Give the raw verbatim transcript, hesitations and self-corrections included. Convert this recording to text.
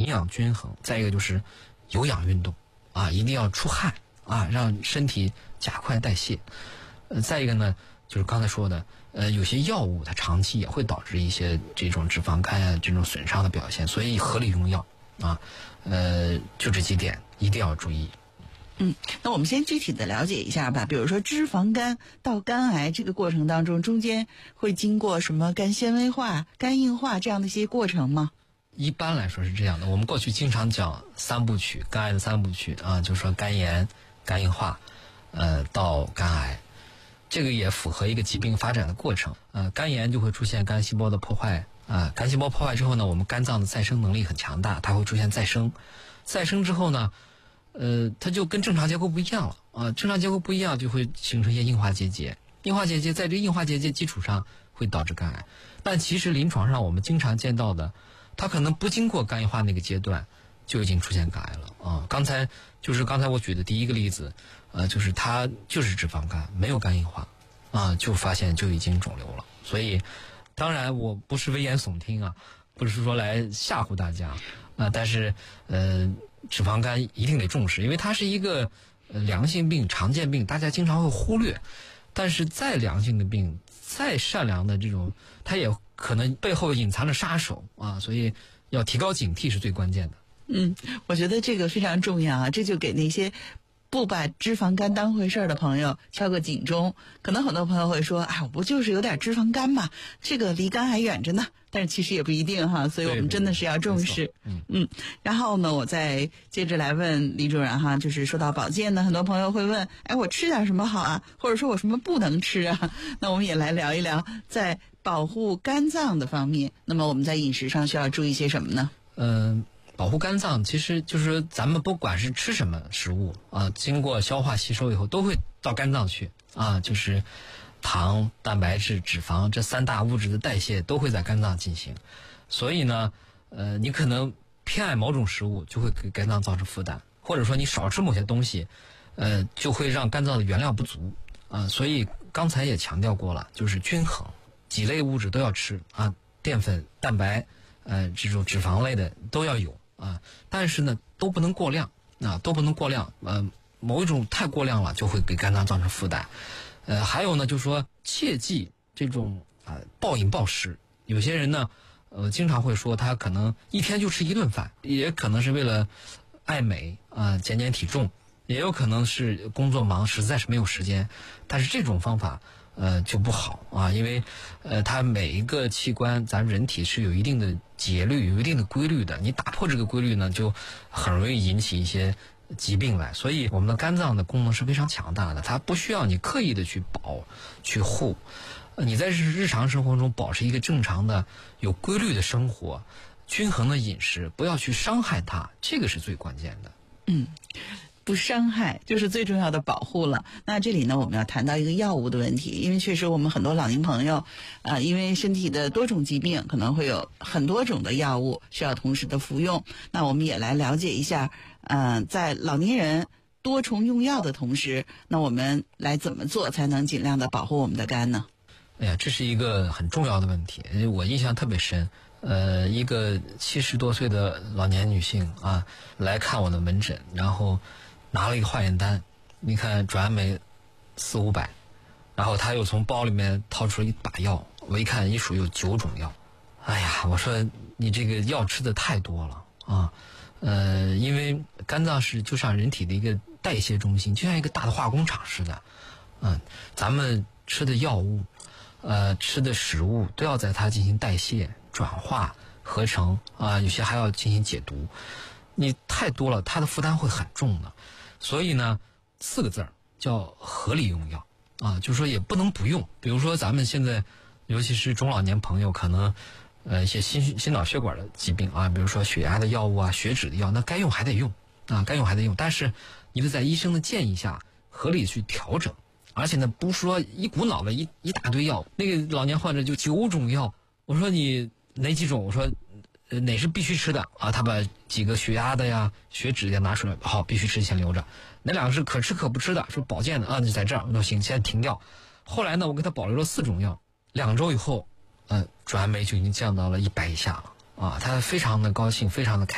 养均衡，再一个就是有氧运动啊，一定要出汗啊，让身体加快代谢。呃，再一个呢，就是刚才说的，呃，有些药物它长期也会导致一些这种脂肪肝啊这种损伤的表现，所以合理用药啊，呃，就这几点一定要注意。 嗯，那我们先具体的了解一下吧。比如说脂肪肝到肝癌这个过程当中，中间会经过什么肝纤维化、肝硬化这样的一些过程吗？ 一般来说是这样的，我们过去经常讲三部曲，肝癌的三部曲啊，就是说肝炎、肝硬化，呃，到肝癌，这个也符合一个疾病发展的过程。呃，肝炎就会出现肝细胞的破坏啊，肝细胞破坏之后呢，我们肝脏的再生能力很强大，它会出现再生，再生之后呢。呃，它就跟正常结构不一样了啊！正常结构不一样，就会形成一些硬化结节。硬化结节在这硬化结节基础上会导致肝癌。但其实临床上我们经常见到的，它可能不经过肝硬化那个阶段，就已经出现肝癌了啊！刚才就是刚才我举的第一个例子，呃，就是它就是脂肪肝，没有肝硬化啊，就发现就已经肿瘤了。所以，当然我不是危言耸听啊，不是说来吓唬大家啊，但是呃。脂肪肝一定得重视，因为它是一个呃良性病、常见病，大家经常会忽略。但是再良性的病、再善良的这种，它也可能背后隐藏着杀手啊，所以要提高警惕是最关键的。 嗯，我觉得这个非常重要啊，这就给那些不把脂肪肝当回事的朋友敲个警钟。可能很多朋友会说，哎，我不就是有点脂肪肝嘛，这个离肝还远着呢。但是其实也不一定哈，所以我们真的是要重视。嗯嗯。然后呢，我再接着来问李主任哈，就是说到保健呢，很多朋友会问，哎，我吃点什么好啊？或者说我什么不能吃啊？那我们也来聊一聊，在保护肝脏的方面，那么我们在饮食上需要注意些什么呢？ 嗯、呃，保护肝脏其实就是咱们不管是吃什么食物啊，经过消化吸收以后，都会到肝脏去啊，就是。糖、蛋白质、脂肪这三大物质的代谢都会在肝脏进行，所以呢，呃，你可能偏爱某种食物，就会给肝脏造成负担，或者说你少吃某些东西，呃，就会让肝脏的原料不足啊、呃。所以刚才也强调过了，就是均衡，几类物质都要吃啊，淀粉、蛋白，呃，这种脂肪类的都要有啊，但是呢，都不能过量啊，都不能过量，呃，某一种太过量了，就会给肝脏造成负担。呃，还有呢，就是说切忌这种啊、呃、暴饮暴食。有些人呢，呃，经常会说他可能一天就吃一顿饭，也可能是为了爱美啊、呃、减减体重，也有可能是工作忙，实在是没有时间。但是这种方法呃就不好啊，因为呃它每一个器官，咱人体是有一定的节律、有一定的规律的。你打破这个规律呢，就很容易引起一些。疾病来，所以我们的肝脏的功能是非常强大的，它不需要你刻意的去保、去护。你在日常生活中保持一个正常的、有规律的生活，均衡的饮食，不要去伤害它，这个是最关键的。 嗯。不伤害就是最重要的保护了。那这里呢，我们要谈到一个药物的问题，因为确实我们很多老年朋友，啊、呃，因为身体的多种疾病，可能会有很多种的药物需要同时的服用。那我们也来了解一下，呃，在老年人多重用药的同时，那我们来怎么做才能尽量的保护我们的肝呢？ 哎呀，这是一个很重要的问题，我印象特别深。呃，一个七十多岁的老年女性啊，来看我的门诊，然后拿了一个化验单，你看转酶四五百，然后她又从包里面掏出了一把药，我一看一数有九种药。哎呀，我说你这个药吃的太多了啊！呃，因为肝脏是就像人体的一个代谢中心，就像一个大的化工厂似的。嗯，咱们吃的药物，呃，吃的食物都要在它进行代谢、转化、合成啊、呃，有些还要进行解毒。你太多了，它的负担会很重的。所以呢，四个字儿叫合理用药啊，就是说也不能不用。比如说咱们现在，尤其是中老年朋友，可能呃一些心心脑血管的疾病啊，比如说血压的药物啊、血脂的药，那该用还得用啊，该用还得用。但是你得在医生的建议下合理去调整。而且呢，不是说一股脑的一一大堆药，那个老年患者就九种药，我说你哪几种？我说，呃，哪是必须吃的啊？他把几个血压的呀、血脂的拿出来，好，必须吃，先留着。哪两个是可吃可不吃的，说保健的啊，就在这儿，那行，先停掉。后来呢，我给他保留了四种药，两周以后，呃，转氨酶就已经降到了一百以下了啊，他非常的高兴，非常的开心。